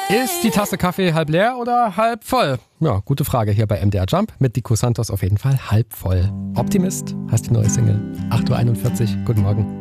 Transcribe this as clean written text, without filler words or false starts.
Ist die Tasse Kaffee halb leer oder halb voll? Ja, gute Frage hier bei MDR Jump mit Nico Santos auf jeden Fall halb voll. Optimist heißt die neue Single. 8:41 Uhr. Guten Morgen.